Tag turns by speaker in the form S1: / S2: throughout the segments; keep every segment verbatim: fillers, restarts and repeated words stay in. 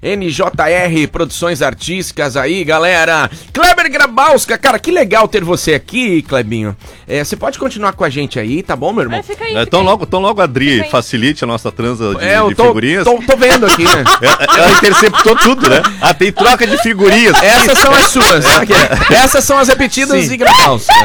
S1: N J R Produções Artísticas aí, galera. Kleber Grabowska, cara, que legal ter você aqui, Klebinho. É, você pode continuar com a gente aí, tá bom, meu irmão?
S2: É, fica aí,
S3: É,
S2: fica
S3: tão,
S2: aí.
S3: logo, tão logo a Dri facilite a nossa transa de,
S1: É, eu
S3: de
S1: tô,
S3: figurinhas.
S1: tô, tô vendo aqui, né?
S3: Ela, ela interceptou tudo, né? Ah, tem troca de figurinhas.
S1: Essas são as suas, né? Essas são as repetidas
S3: Sim.
S1: e Grabowska.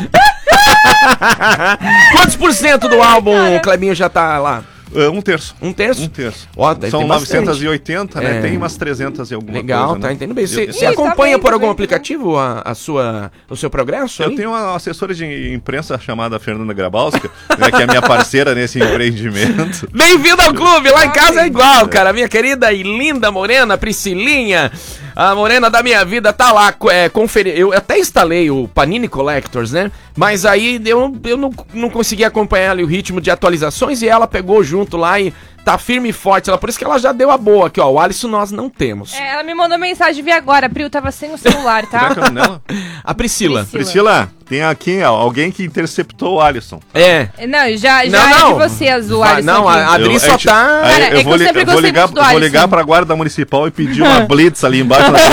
S1: Quantos por cento do álbum, Klebinho, já tá lá?
S3: Uh, um terço.
S1: Um terço?
S3: Um terço.
S1: Ó, daí
S3: São
S1: tem
S3: novecentos e oitenta,
S1: bastante.
S3: né?
S1: É.
S3: Tem umas trezentas e alguma
S1: Legal,
S3: coisa.
S1: tá
S3: né?
S1: entendendo bem. Você
S3: Eu-
S1: você
S2: Ih,
S1: acompanha
S2: tá bem,
S1: por
S2: tá
S1: algum
S2: bem,
S1: aplicativo a, a sua, o seu progresso?
S3: Eu
S1: aí?
S3: tenho uma assessora de imprensa chamada Fernanda Grabowska, né, que é minha parceira nesse empreendimento.
S1: Bem-vindo ao clube, lá em casa é igual, cara. Minha querida e linda morena, Priscilinha, a morena da minha vida, tá lá, é, conferi... eu até instalei o Panini Collectors, né? Mas aí eu, eu não, não consegui acompanhar ali o ritmo de atualizações e ela pegou junto lá e tá firme e forte. Ela, por isso que ela já deu a boa aqui, ó. O Alisson nós não temos.
S2: É, ela me mandou mensagem, vi agora, a Pri, eu tava sem o celular,
S3: Como é que é
S2: tá?
S3: o nome dela?
S1: A Priscila.
S2: Priscila.
S3: Priscila, tem aqui ó, alguém que interceptou o Alisson.
S1: É.
S2: Não, já, já
S1: Não,
S2: é
S1: não.
S2: de vocês, o
S1: Vai,
S2: Alisson
S1: não,
S2: aqui.
S1: a- a Adri
S3: Eu-
S1: só
S3: a gente-
S1: tá-
S3: aí
S2: Cara,
S3: eu
S2: é que
S3: vou,
S2: eu
S3: li-
S2: sempre
S3: eu vou
S2: gostei
S3: ligar,
S2: muito do
S3: vou
S2: Alisson.
S3: ligar pra guarda municipal e pedir uma blitz ali embaixo. Na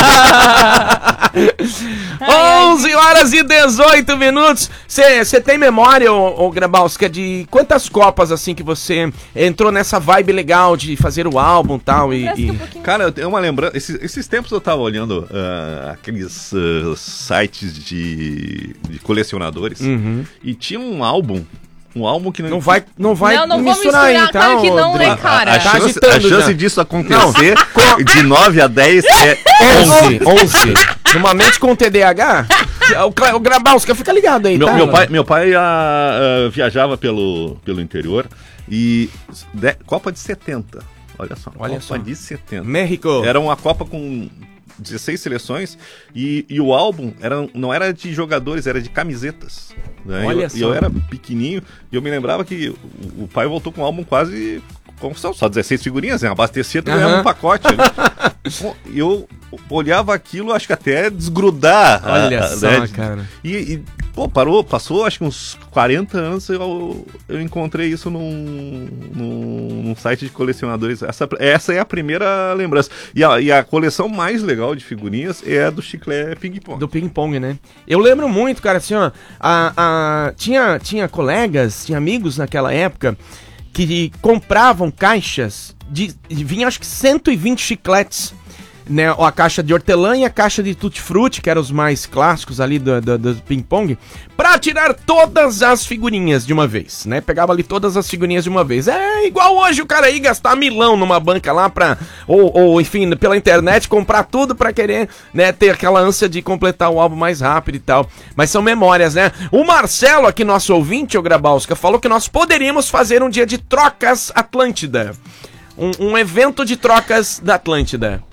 S1: onze horas e dezoito minutos. Você tem memória, ô, ô Grabowska, de quantas copas assim que você entrou nessa vibe legal de fazer o álbum tal, e,
S2: Presta
S1: e...
S2: um pouquinho.
S3: Cara, eu tenho uma lembrança. Esses, esses tempos eu tava olhando ah, aqueles ah, sites de, de colecionadores
S1: Uhum.
S3: e tinha um álbum. Um álbum que
S1: Não vai, não vai
S2: Não, não vou
S1: misturar,
S2: misturar,
S1: então,
S2: claro que não,
S1: Dri.
S2: né, cara?
S3: A, a
S1: Tá
S3: chance,
S1: agitando
S3: a chance
S1: já.
S3: disso acontecer de nove a dez é
S1: onze, onze. Numa mente com T D A H, o, Cla- o Grabowska, fica ligado aí,
S3: Meu,
S1: tá?
S3: meu pai, meu pai ah, ah, viajava pelo, pelo interior e de- Copa de setenta. Olha só,
S1: Olha
S3: Copa
S1: só.
S3: de setenta.
S1: México.
S3: Era uma Copa com dezesseis seleções e, e o álbum era, não era de jogadores, era de camisetas. Né?
S1: Olha
S3: E eu,
S1: só.
S3: e eu era pequenininho e eu me lembrava que o, o pai voltou com um álbum quase... Como são só dezesseis figurinhas, né? Abastecia, tu ganhava
S1: Aham.
S3: um pacote. ali. Bom, e eu olhava aquilo, acho que até desgrudar. a-
S1: Olha
S3: a-
S1: só,
S3: né?
S1: cara.
S3: E, e, pô, parou, passou acho que uns quarenta anos eu, eu encontrei isso num, num, num site de colecionadores. Essa, essa é a primeira lembrança. E a, e a coleção mais legal de figurinhas é a do Chiclé Ping Pong.
S1: Do ping-pong, né? Eu lembro muito, cara, assim, ó. A, a, tinha, tinha colegas, tinha amigos naquela época que compravam caixas de. Vinha acho que cento e vinte chicletes. Né, a caixa de hortelã e a caixa de tutti-frutti, que eram os mais clássicos ali do, do, do ping-pong, pra tirar todas as figurinhas de uma vez, né? Pegava ali todas as figurinhas de uma vez. É igual hoje o cara aí gastar milão numa banca lá pra, ou, ou enfim, pela internet, comprar tudo pra querer, né, ter aquela ânsia de completar o álbum mais rápido e tal. Mas são memórias, né? O Marcelo, aqui, nosso ouvinte, o Grabowska, falou que nós poderíamos fazer um dia de trocas Atlântida. Um, um evento de trocas da Atlântida.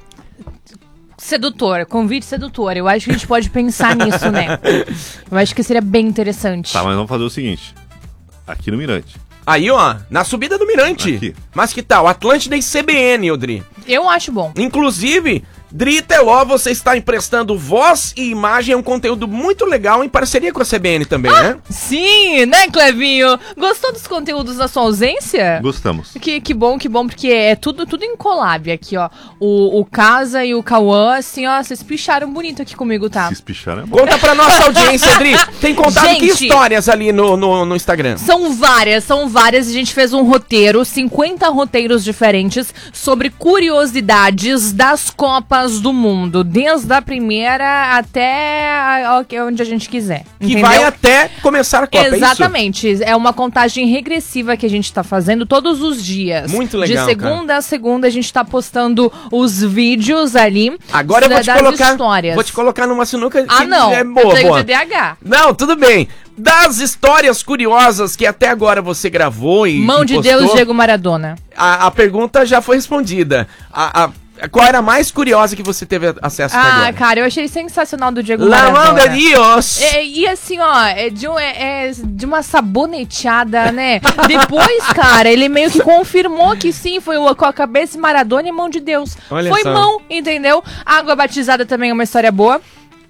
S2: Sedutor, convite sedutor. Eu acho que a gente pode pensar nisso, né? Eu acho que seria bem interessante.
S3: Tá, mas vamos fazer o seguinte. Aqui no Mirante.
S1: Aí, ó, na subida do Mirante.
S3: Aqui.
S1: Mas que tal? Atlântida e C B N, Odri.
S2: Eu acho bom.
S1: Inclusive, Dri Teló, você está emprestando voz e imagem, é um conteúdo muito legal em parceria com a C B N também, né?
S2: Sim, né, Clevinho? Gostou dos conteúdos na sua ausência?
S3: Gostamos.
S2: Que, que bom, que bom, porque é tudo, tudo em collab aqui, ó. O, o Casa e o Cauã, assim, ó, vocês picharam bonito aqui comigo, tá?
S3: Se espicharam é bom.
S1: Conta pra nossa audiência, Dri. Tem contado que
S2: Gente.
S1: histórias ali no, no, no Instagram?
S2: São várias, são várias. A gente fez um roteiro, cinquenta roteiros diferentes sobre curiosidades das Copas do Mundo, desde a primeira até a- a- onde a gente quiser.
S1: Que
S2: entendeu?
S1: vai até começar a Copa, é isso?
S2: Exatamente, é uma contagem regressiva que a gente tá fazendo todos os dias.
S1: Muito legal,
S2: De segunda a segunda a gente tá postando os vídeos ali.
S1: Agora eu vou
S2: da-
S1: te
S2: das
S1: colocar,
S2: histórias.
S1: vou te colocar numa sinuca
S2: Ah,
S1: que
S2: não,
S1: é
S2: eu
S1: boa,
S2: tenho
S1: boa.
S2: T D A H.
S1: Não, tudo bem. Das histórias curiosas que até agora você gravou e
S2: Mão
S1: e
S2: de
S1: postou,
S2: Deus, Diego Maradona.
S1: A, a pergunta já foi respondida. A, a- qual era a mais curiosa que você teve acesso até
S2: Ah,
S1: agora?
S2: cara, eu achei sensacional do Diego
S1: La mão
S2: Maradona.
S1: de Deus!
S2: É, e assim, ó, é de, um- é- é de uma saboneteada, né? Depois, cara, ele meio que confirmou que sim, foi uma, com a cabeça de Maradona e mão de Deus.
S1: Olha
S2: foi
S1: só.
S2: mão, entendeu? Água batizada também é uma história boa.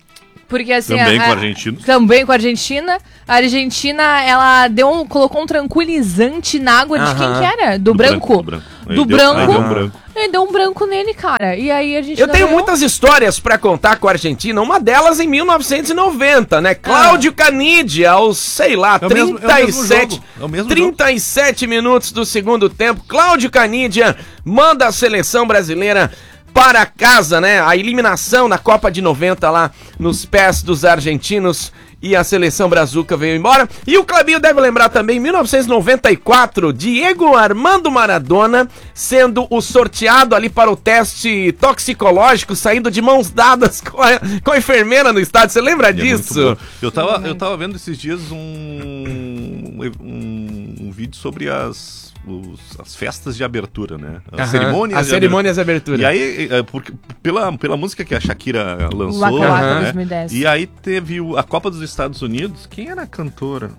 S2: Porque assim...
S3: Também
S2: a,
S3: com a Argentina.
S2: Também com a Argentina. A Argentina, ela deu um, colocou um tranquilizante na água de
S1: Aham.
S2: quem que era? Do,
S3: Do
S2: branco.
S3: branco, do branco.
S2: Do
S3: Aí deu-
S2: branco.
S3: aí deu um branco.
S2: Ele deu um branco nele, cara. E aí a gente
S1: Eu tenho muitas histórias pra contar com a Argentina, uma delas em mil novecentos e noventa, né? Cláudio Canidia, aos, sei lá,
S3: É o mesmo- é o
S1: trinta e
S3: mesmo
S1: sete,
S3: jogo, é o mesmo
S1: trinta e sete minutos do segundo tempo. Cláudio Canidia manda a seleção brasileira para casa, né? A eliminação na Copa de noventa lá nos pés dos argentinos. E a seleção brazuca veio embora. E o Clebinho deve lembrar também, em mil novecentos e noventa e quatro, Diego Armando Maradona sendo o sorteado ali para o teste toxicológico, saindo de mãos dadas com a, com a enfermeira no estádio. Você lembra
S3: E é muito
S1: disso?
S3: bom. Eu tava, eu tava vendo esses dias um, um, um vídeo sobre as, os- as festas de abertura, né? As
S1: Aham,
S3: cerimônias
S1: as
S3: de
S1: cerimônias de abertura.
S3: E aí, é, porque, pela, pela música que a Shakira lançou,
S2: Waka Waka
S3: né?
S2: dois mil e dez.
S3: E aí teve o- a Copa dos Estados Unidos. Quem era a cantora?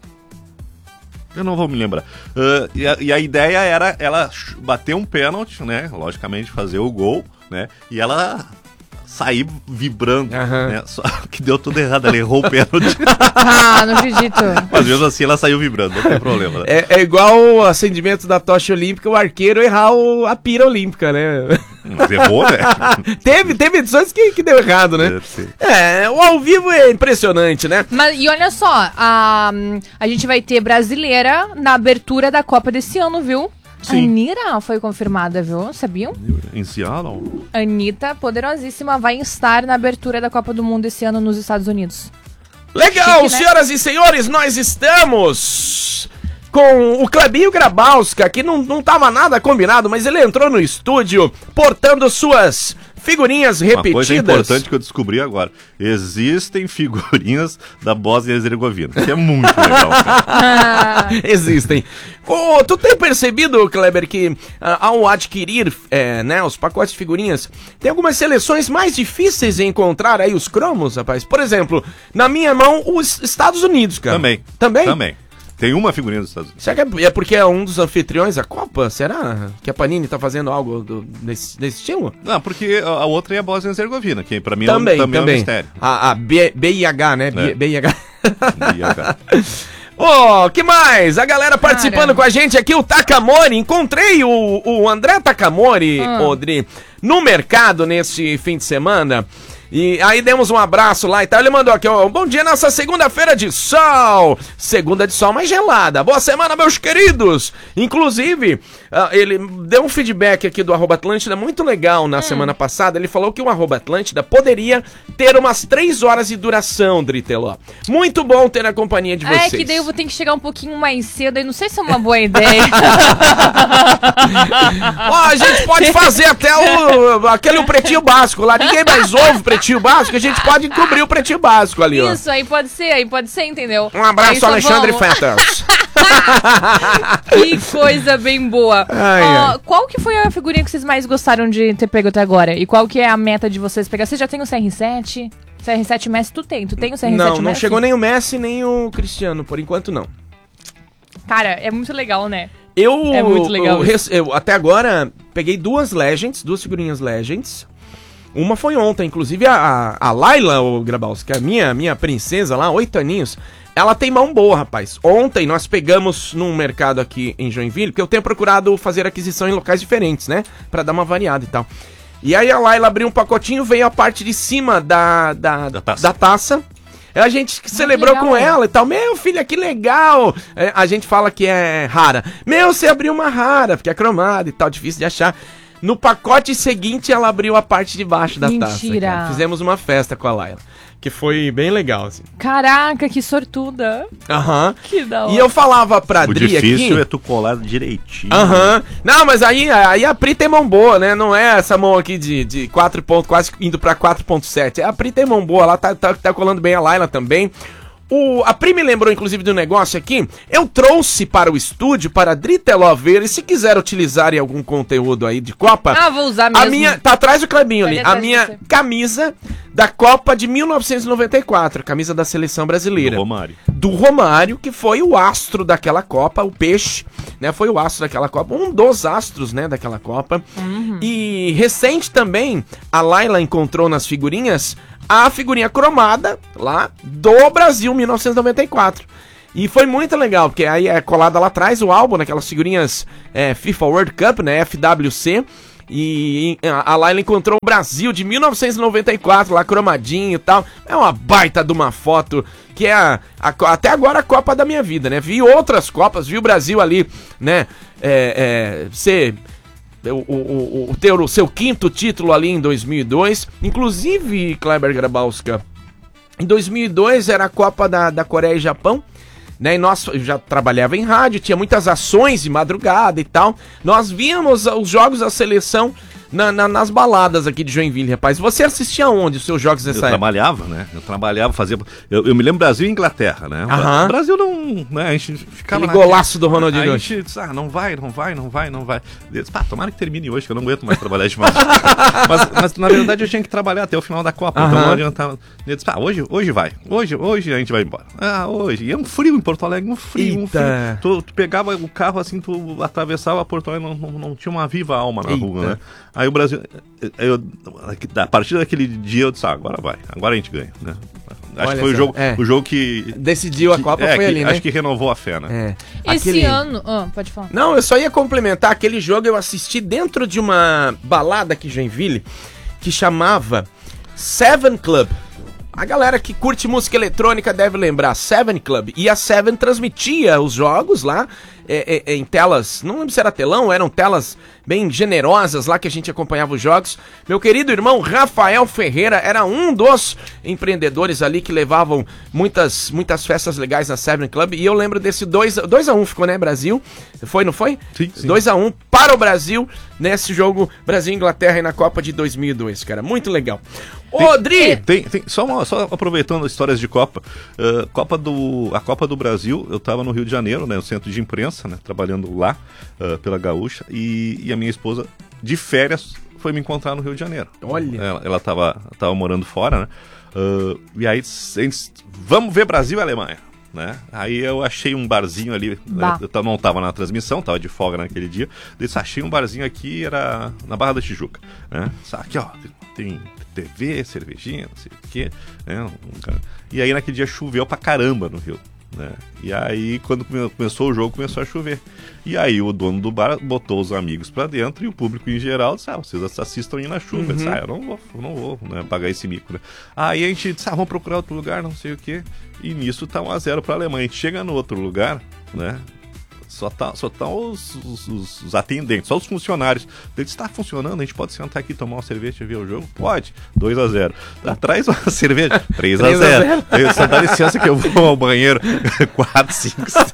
S3: Eu não vou me lembrar. Ah, e, a, e a ideia era ela ch- bater um pênalti, né? Logicamente fazer o gol, né? E ela sair vibrando,
S1: Aham.
S3: né? Só que deu tudo errado, ela errou o pênalti.
S2: Ah, não acredito.
S3: Mas mesmo assim ela saiu vibrando, não tem problema. Né?
S1: É, é igual o acendimento da tocha olímpica, o arqueiro errar o- a pira olímpica, né?
S3: Mas errou, né?
S1: teve, teve edições que, que deu errado, né?
S3: Deve ser.
S1: É, o ao vivo é impressionante, né?
S2: Mas, e olha só, a, a gente vai ter brasileira na abertura da Copa desse ano, viu?
S3: Sim.
S2: Anira foi confirmada, viu? Sabiam?
S3: Em Seattle?
S2: Anitta, poderosíssima, vai estar na abertura da Copa do Mundo esse ano nos Estados Unidos.
S1: Legal,
S2: Chique, né?
S1: senhoras e senhores, nós estamos com o Clebinho Grabowska, que não, não tava nada combinado, mas ele entrou no estúdio portando suas figurinhas
S3: Uma coisa
S1: repetidas.
S3: importante que eu descobri agora. Existem figurinhas da Bósnia e Herzegovina, que é muito legal, cara.
S1: Existem. Ô, tu tem percebido, Kleber, que ah, ao adquirir é, né, os pacotes de figurinhas, tem algumas seleções mais difíceis de encontrar aí os cromos, rapaz? Por exemplo, na minha mão, os Estados Unidos, cara.
S3: Também.
S1: Também?
S3: Também. Tem uma figurinha dos Estados Unidos.
S1: Será que é, é porque é um dos anfitriões da Copa? Será que a Panini tá fazendo algo do, desse, desse estilo?
S3: Não, porque a a outra é a Bósnia e Herzegovina, que pra mim
S1: Também,
S3: é um, também,
S1: também.
S3: é um mistério.
S1: A, a B, BIH, né?
S3: É.
S1: B I H.
S3: E a cara.
S1: Ô, que mais? A galera participando
S2: Cara.
S1: com a gente aqui, o Takamori. Encontrei o, o André Takamori,
S2: Ah.
S1: Odri, no mercado nesse fim de semana. E aí demos um abraço lá e tal. Ele mandou aqui, ó, bom dia nessa segunda-feira de sol. Segunda de sol mais gelada. Boa semana, meus queridos. Inclusive, ah, ele deu um feedback aqui do arroba Atlântida muito legal na semana passada. Ele falou que o arroba Atlântida poderia ter umas três horas de duração, Driteló. Muito bom ter a companhia de vocês.
S2: É que daí eu vou ter que chegar um pouquinho mais cedo e não sei se é uma boa ideia.
S1: Ó, a gente pode fazer até o aquele o pretinho básico lá. Ninguém mais ouve o pretinho básico, a gente pode cobrir o pretinho básico ali, ó.
S2: Isso, aí pode ser, aí pode ser, entendeu?
S1: Um abraço,
S2: Aí só
S1: Alexandre
S2: vamos-
S1: Fetters.
S2: Que coisa bem boa.
S1: Ai,
S2: Ó,
S1: ai.
S2: qual que foi a figurinha que vocês mais gostaram de ter pego até agora? E qual que é a meta de vocês pegar? Você já tem o C R sete? C R sete Messi tu tem, tu tem o C R sete
S1: Não,
S2: Messi?
S1: não chegou nem o Messi, nem o Cristiano, por enquanto não.
S2: Cara, é muito legal, né?
S1: Eu,
S2: É muito legal
S1: eu, rece- eu até agora peguei duas Legends, duas figurinhas Legends. Uma foi ontem, inclusive a, a, a Laila, o Grabowski, a minha, minha princesa lá, oito aninhos, ela tem mão boa, rapaz. Ontem nós pegamos num mercado aqui em Joinville, porque eu tenho procurado fazer aquisição em locais diferentes, né? Pra dar uma variada e tal. E aí a Laila abriu um pacotinho, veio a parte de cima da, da,
S3: Da taça.
S1: da taça. A gente celebrou
S2: legal,
S1: com
S2: né?
S1: ela e tal. Meu filho, que legal! É, a gente fala que é rara. Meu, você abriu uma rara, porque é cromada e tal, difícil de achar. No pacote seguinte, ela abriu a parte de baixo da taça.
S2: Mentira.
S1: cara. Fizemos uma festa com a Laila, que foi bem legal, assim.
S2: Caraca, que sortuda.
S1: Aham.
S2: Que da hora.
S1: E eu falava pra
S3: O
S1: Adri
S3: difícil
S1: aqui...
S3: é tu colar direitinho.
S1: Aham. Não, mas aí, aí a Pri tem mão boa, né? Não é essa mão aqui de, de quatro pontos, quase indo pra quatro ponto sete. A Pri tem mão boa, ela tá, tá, tá colando bem a Laila também. O, a Pri me lembrou, inclusive, do negócio aqui. Eu trouxe para o estúdio, para a Driteló ver, e se quiser utilizar em algum conteúdo aí de Copa...
S2: Ah, vou usar mesmo.
S1: A minha, tá atrás do Clebinho ali,
S2: Ali
S1: a
S2: atrás de
S1: minha
S2: você.
S1: camisa da Copa de mil novecentos e noventa e quatro, camisa da seleção brasileira.
S3: Do Romário.
S1: Do Romário, que foi o astro daquela Copa, o peixe, né? Foi o astro daquela Copa, um dos astros, né, daquela Copa.
S2: Uhum.
S1: E recente também, a Laila encontrou nas figurinhas a figurinha cromada lá do Brasil mil novecentos e noventa e quatro. E foi muito legal, porque aí é colada lá atrás o álbum, naquelas figurinhas é, FIFA World Cup, né, F W C. E a, a Laila encontrou o Brasil de mil novecentos e noventa e quatro, lá cromadinho e tal. É uma baita de uma foto, que é a, a, até agora a Copa da minha vida, né? Vi outras Copas, vi o Brasil ali, né, é, é, ser... O, o, o, o ter o seu quinto título ali em dois mil e dois. Inclusive, Kleber Grabowska, em dois mil e dois era a Copa da, da Coreia e Japão, né? E nós eu já trabalhava em rádio, tinha muitas ações de madrugada e tal. Nós víamos os jogos da seleção na, na, nas baladas aqui de Joinville, rapaz. Você assistia onde os seus jogos nessa
S3: eu
S1: época? Eu
S3: trabalhava, né? Eu trabalhava, fazia... Eu, eu me lembro Brasil e Inglaterra, né?
S1: Aham.
S3: O Brasil não... Né? A gente ficava...
S1: Aquele golaço do Ronaldinho.
S3: Aí a gente disse, ah, não vai, não vai, não vai, não vai. Eu disse, pá, tomara que termine hoje, que eu não aguento mais trabalhar demais. mas, mas, na verdade, eu tinha que trabalhar até o final da Copa.
S1: Aham.
S3: Então não adiantava. Eu disse, pá, hoje, hoje vai. Hoje, hoje a gente vai embora. Ah, hoje. E é um frio em Porto Alegre, um frio, um frio. Tu, tu pegava o carro assim, tu atravessava Porto Alegre, não, não, não tinha uma viva alma na
S1: Eita.
S3: rua, né? Aí o Brasil... Eu, a partir daquele dia eu disse, ah, agora vai, agora a gente ganha, né? Acho
S1: Olha
S3: que foi o
S1: só,
S3: jogo,
S1: é.
S3: o jogo que...
S1: Decidiu a
S3: que-
S1: Copa,
S3: é,
S1: foi
S3: que-
S1: ali, né?
S3: Acho que renovou a fé, né?
S1: É.
S2: Esse
S1: Aquele-
S2: ano... Ah, pode falar.
S1: Não, eu só ia complementar. Aquele jogo eu assisti dentro de uma balada aqui em Joinville que chamava Seven Club. A galera que curte música eletrônica deve lembrar, Seven Club. E a Seven transmitia os jogos lá é, é, em telas, não lembro se era telão, eram telas bem generosas lá que a gente acompanhava os jogos. Meu querido irmão Rafael Ferreira era um dos empreendedores ali que levavam muitas, muitas festas legais na Seven Club. E eu lembro desse dois a um, ficou, né, Brasil? Foi, não foi?
S3: Sim, sim.
S1: dois a um para o Brasil nesse jogo Brasil e Inglaterra aí na Copa de dois mil e dois, cara. Muito legal. Ô, Dri!
S3: Tem, tem, só, uma- só aproveitando histórias de Copa, uh, Copa do, a Copa do Brasil, eu estava no Rio de Janeiro, né, no centro de imprensa, né, trabalhando lá uh, pela Gaúcha, e, e a minha esposa, de férias, foi me encontrar no Rio de Janeiro.
S1: Olha.
S3: Ela, ela tava, tava morando fora, né, uh, e aí, a gente, vamos ver Brasil e Alemanha. Né? Aí eu achei um barzinho ali,
S2: Bah.
S3: eu, eu não estava na transmissão, estava de folga naquele dia. Disse, achei um barzinho aqui, era na Barra da Tijuca, né? Aqui, ó, tem T V, cervejinha, não sei o quê, né? Um cara- E aí naquele dia choveu pra caramba no Rio, né? E aí quando come- começou o jogo, começou a chover. E aí o dono do bar botou os amigos pra dentro e o público em geral disse, ah, vocês assistam aí na chuva. Eu disse, ah, eu não vou, eu não vou, né, pagar esse mico, né? Aí a gente disse, ah, vamos procurar outro lugar, não sei o quê. E nisso tá um a zero pra Alemanha. A gente chega no outro lugar, né? Só tá, só tá os, os, os- os atendentes, só os funcionários. Ele disse, tá funcionando, a gente pode sentar aqui, tomar uma cerveja e ver o jogo? Pode. dois a zero. Tá, traz uma cerveja. três a zero. Eu só dá licença que eu vou ao banheiro. quatro, cinco, seis.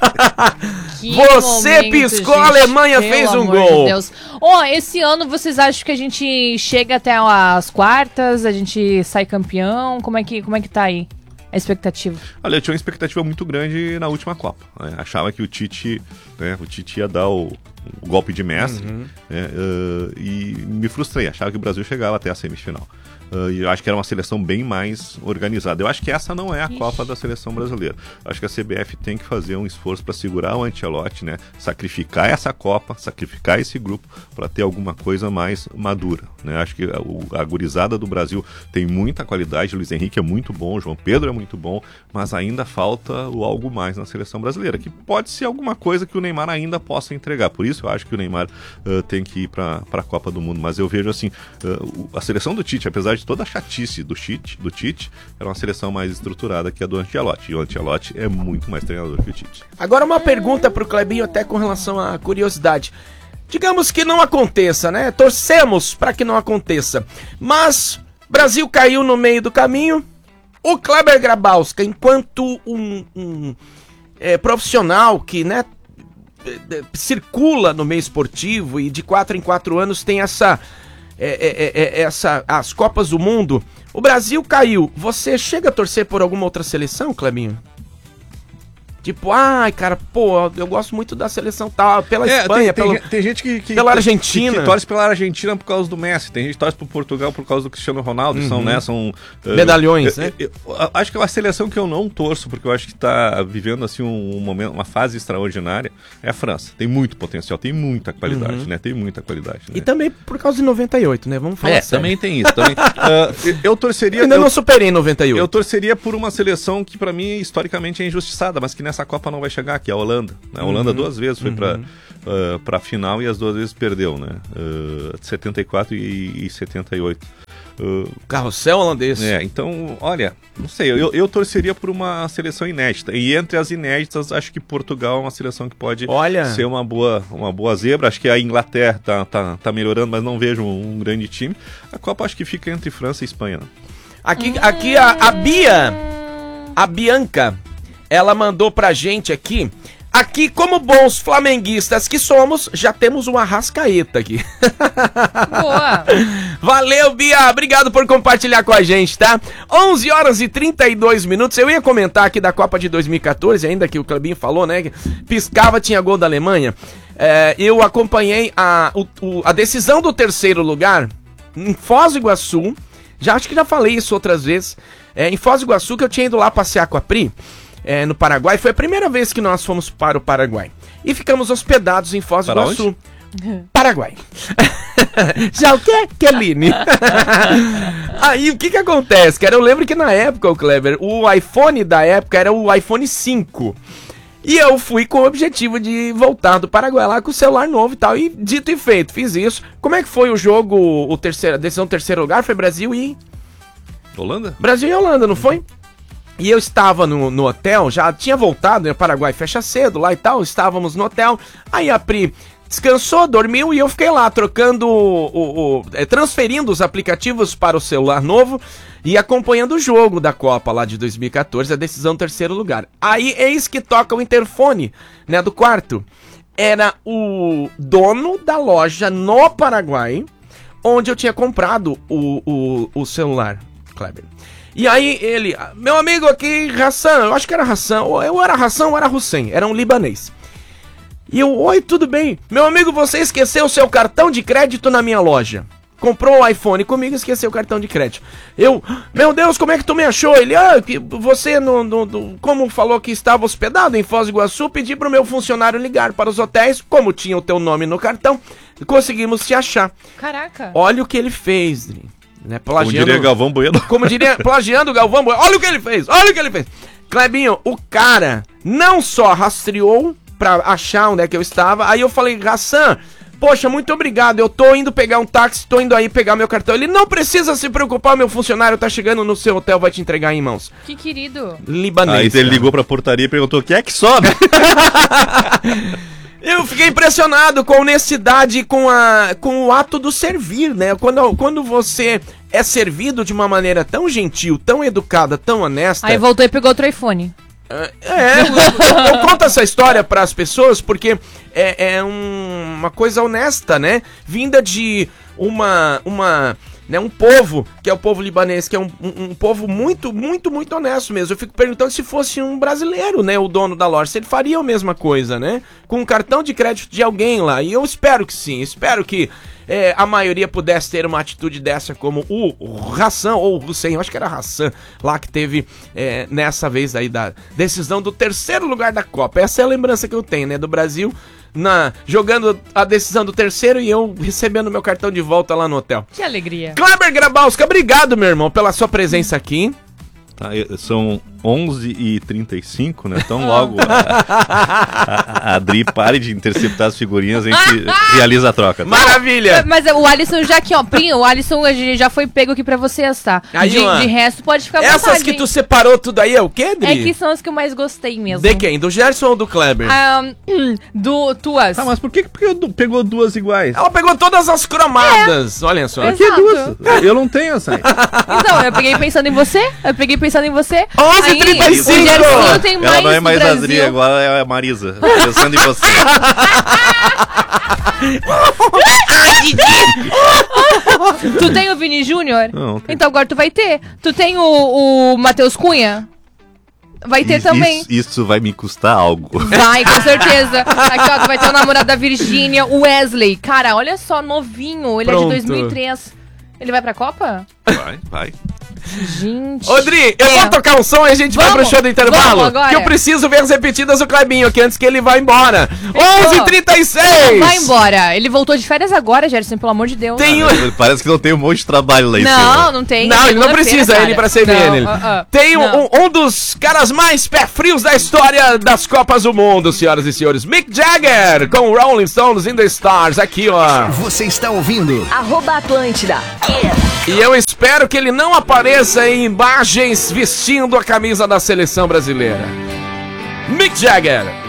S2: Que
S1: Você piscou, a Alemanha
S2: pelo
S1: fez um
S2: amor
S1: gol.
S2: de Deus. Ó, esse ano vocês acham que a gente chega até as quartas, a gente sai campeão? Como é que, como é que tá aí a expectativa?
S3: Olha, eu tinha uma expectativa muito grande na última Copa, né? Achava que o Tite, né, o Tite ia dar o, o golpe de mestre, né, uh, e me frustrei. Achava que o Brasil chegava até a semifinal. Uh, e eu acho que era uma seleção bem mais organizada. Eu acho que essa não é a
S2: Ixi.
S3: Copa da seleção brasileira. Eu acho que a C B F tem que fazer um esforço para segurar o Ancelotti, né? Sacrificar essa Copa, sacrificar esse grupo para ter alguma coisa mais madura, né? Acho que a, o- a gurizada do Brasil tem muita qualidade. O Luiz Henrique é muito bom, o João Pedro é muito bom, mas ainda falta o algo mais na seleção brasileira, que pode ser alguma coisa que o Neymar ainda possa entregar. Por isso eu acho que o Neymar uh, tem que ir para a Copa do Mundo. Mas eu vejo assim, uh, o- a seleção do Tite, apesar de toda a chatice do Tite, do Tite, era uma seleção mais estruturada que a do Ancelotti. E o Ancelotti é muito mais treinador que o Tite.
S1: Agora uma pergunta pro Clebinho até com relação à curiosidade. Digamos que não aconteça, né? Torcemos para que não aconteça. Mas Brasil caiu no meio do caminho. O Kleber Grabowska, enquanto um, um, é, profissional que, né, é, é, circula no meio esportivo e de quatro em quatro anos tem essa, é, é, é, essa as Copas do Mundo. O Brasil caiu. Você chega a torcer por alguma outra seleção, Clebinho? Tipo, ai, cara, pô, eu gosto muito da seleção tal, pela
S3: É,
S1: Espanha,
S3: tem, tem,
S1: pelo...
S3: tem gente que, que
S1: pela
S3: que-
S1: Argentina.
S3: Que, que torce pela Argentina por causa do Messi, tem gente que torce pro Portugal por causa do Cristiano Ronaldo, são, né, são... uh,
S1: Medalhões,
S3: eu,
S1: né?
S3: eu- eu acho que é uma seleção que eu não torço, porque eu acho que tá vivendo, assim, um, um momento, uma fase extraordinária, é a França. Tem muito potencial, tem muita qualidade, né, tem muita qualidade. Né?
S1: E também por causa de noventa e oito, né? Vamos falar
S3: É,
S1: sério.
S3: também tem isso. Também, uh, eu- eu torceria...
S1: Eu ainda
S3: eu-
S1: não superei em noventa e oito.
S3: Eu torceria por uma seleção que, pra mim, historicamente é injustiçada, mas que nessa Copa não vai chegar, que é a Holanda. Né? A Holanda
S1: Uhum.
S3: duas vezes foi uhum. pra, uh, pra final e as duas vezes perdeu, né? Uh, setenta e quatro e, e setenta e oito. Uh,
S1: Carrossel holandês.
S3: é, então, olha, não sei, eu, eu torceria por uma seleção inédita. E entre as inéditas, acho que Portugal é uma seleção que pode
S1: Olha.
S3: ser uma boa, uma boa zebra. Acho que a Inglaterra tá, tá, tá melhorando, mas não vejo um, um grande time. A Copa acho que fica entre França e Espanha. Né?
S1: Aqui, aqui a, a Bia, a Bianca, ela mandou pra gente aqui. Aqui, como bons flamenguistas que somos, já temos uma Arrascaeta aqui.
S2: Boa.
S1: Valeu, Bia. Obrigado por compartilhar com a gente, tá? onze horas e trinta e dois minutos. Eu ia comentar aqui da Copa de dois mil e quatorze, ainda que o Clebinho falou, né? Piscava, tinha gol da Alemanha. É, eu acompanhei a, o, o, a decisão do terceiro lugar em Foz do Iguaçu. Já acho que já falei isso outras vezes. É, em Foz do Iguaçu, que eu tinha ido lá passear com a Pri. É, no Paraguai, foi a primeira vez que nós fomos para o Paraguai. E ficamos hospedados em Foz do
S3: Para
S1: Iguaçu. Paraguai. Já o que, Keline? Aí, o que que acontece, cara? Eu lembro que na época, o Kleber, o iPhone da época era o iPhone cinco. E eu fui com o objetivo de voltar do Paraguai lá com o celular novo e tal. E dito e feito, fiz isso. Como é que foi o jogo, o terceiro, a decisão do terceiro lugar? Foi Brasil e...
S3: Holanda?
S1: Brasil e Holanda, não foi? E eu estava no, no hotel, já tinha voltado, né? O Paraguai fecha cedo lá e tal, estávamos no hotel. Aí a Pri descansou, dormiu e eu fiquei lá trocando, o, o, o, é, transferindo os aplicativos para o celular novo e acompanhando o jogo da Copa lá de dois mil e quatorze, a decisão terceiro lugar. Aí eis que toca o interfone, né, do quarto. Era o dono da loja no Paraguai, onde eu tinha comprado o, o, o celular, Kleber. E aí ele, meu amigo aqui, Hassan, eu acho que era Hassan, ou eu era Hassan ou era Hussein, era um libanês. E eu, oi, tudo bem? Meu amigo, você esqueceu o seu cartão de crédito na minha loja. Comprou o iPhone comigo e esqueceu o cartão de crédito. Eu, meu Deus, como é que tu me achou? Ele, ah, que você, no, no, no, como falou que estava hospedado em Foz do Iguaçu, pedi pro meu funcionário ligar para os hotéis, como tinha o teu nome no cartão, conseguimos te achar.
S2: Caraca.
S1: Olha o que ele fez, Dri. Né,
S3: Como diria Galvão Bueno.
S1: Como diria, plagiando o Galvão Bueno. Olha o que ele fez, olha o que ele fez. Clebinho, o cara não só rastreou pra achar onde é que eu estava, aí eu falei, Hassan, poxa, muito obrigado, eu tô indo pegar um táxi, tô indo aí pegar meu cartão. Ele, não precisa se preocupar, meu funcionário tá chegando no seu hotel, vai te entregar em mãos.
S2: Que querido.
S1: Libanês.
S3: Aí ele
S1: cara.
S3: ligou pra portaria e perguntou, quem é que sobe?
S1: Eu fiquei impressionado com a honestidade, com, a, com o ato do servir, né? Quando, quando você é servido de uma maneira tão gentil, tão educada, tão honesta...
S2: Aí voltou e pegou outro iPhone.
S1: É, eu, eu conto essa história para as pessoas porque é, é um, uma coisa honesta, né? Vinda de uma... uma né, um povo, que é o povo libanês, que é um, um, um povo muito, muito, muito honesto mesmo. Eu fico perguntando se fosse um brasileiro, né, o dono da loja, se ele faria a mesma coisa, né, com um cartão de crédito de alguém lá. E eu espero que sim, espero que é, a maioria pudesse ter uma atitude dessa como o, o Hassan, ou o Hussein, eu acho que era Hassan, lá que teve é, nessa vez aí da decisão do terceiro lugar da Copa. Essa é a lembrança que eu tenho, né, do Brasil na, jogando a decisão do terceiro e eu recebendo meu cartão de volta lá no hotel.
S2: Que alegria.
S1: Kleber Grabowska, obrigado, meu irmão, pela sua presença aqui.
S3: Tá, são onze e trinta e cinco, né? Então logo a, a, a Adri pare de interceptar as figurinhas, a gente realiza a troca. Tá?
S1: Maravilha!
S2: Mas o Alisson já aqui, ó, Prim, o Alisson já foi pego aqui pra vocês, tá?
S1: Aí,
S2: de,
S1: ó,
S2: de resto pode ficar à
S1: essas
S2: vontade,
S1: que
S2: hein?
S1: tu separou tudo aí é o quê, Dri?
S2: É que são as que eu mais gostei mesmo.
S1: De quem? Do Gerson ou do Kleber?
S2: Ah, do tuas.
S3: Tá, mas por que, que du- pegou duas iguais?
S1: Ela pegou todas as cromadas, olha só.
S2: Exato.
S3: Que duas? Eu não tenho essa aí.
S2: Então, eu peguei pensando em você, eu peguei pensando em você.
S1: onze e trinta e cinco.
S2: O Gerson tem mais
S3: Ela não é
S2: do
S3: mais a
S2: Brasil.
S3: Adri, agora é a Marisa. Pensando em você.
S2: Tu tem o Vini Júnior?
S3: Não, tem.
S2: Então agora tu vai ter. Tu tem o, o Matheus Cunha? Vai ter
S3: Isso-
S2: também.
S3: Isso, isso vai me custar algo.
S2: Vai, com certeza. Aqui, ó, vai ter o namorado da Virgínia, o Wesley. Cara, olha só, novinho. Ele
S1: Pronto.
S2: é de dois mil e três. Ele vai pra Copa?
S3: Vai, vai.
S2: Gente.
S1: Odri, eu
S2: É.
S1: vou tocar um som e a gente vai
S2: Vamos,
S1: pro show do intervalo.
S2: vamos agora.
S1: Que eu preciso ver as repetidas do Clebinho aqui antes que ele vá embora.
S2: Fechou.
S1: onze e trinta e seis!
S2: Vai embora. Ele voltou de férias agora, Gerson, pelo amor de Deus.
S1: Tem o-
S3: Parece que não tem um monte de trabalho lá em
S2: Não,
S3: cima.
S2: não tem.
S1: Não, ele não
S2: Segunda-feira,
S1: precisa
S2: cara.
S1: ele pra ser
S2: Não,
S1: dele.
S2: ah, ah.
S1: Tem um,
S2: Não.
S1: um, um dos caras mais pé frios da história das Copas do Mundo, senhoras e senhores. Mick Jagger com Rolling Stones in the Stars. Aqui, ó.
S4: Você está ouvindo
S5: Arroba Atlântida.
S1: E eu espero que ele não apareça em imagens vestindo a camisa da seleção brasileira. Mick Jagger.